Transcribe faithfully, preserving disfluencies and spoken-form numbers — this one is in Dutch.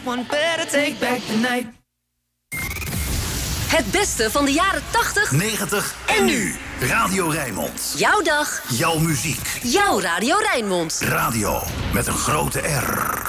One better take back the night. Het beste van de jaren tachtig, negentig en nu. Radio Rijnmond. Jouw dag. Jouw muziek. Jouw Radio Rijnmond. Radio met een grote R.